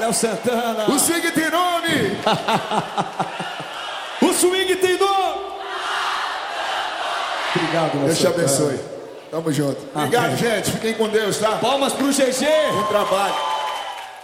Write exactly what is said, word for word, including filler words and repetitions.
Léo Santana. O swing tem nome. O swing tem nome. Obrigado, Léo Deus te Santana. abençoe. Tamo junto. Obrigado, Amém. gente. Fiquem com Deus, tá? Palmas pro G G. Bom trabalho.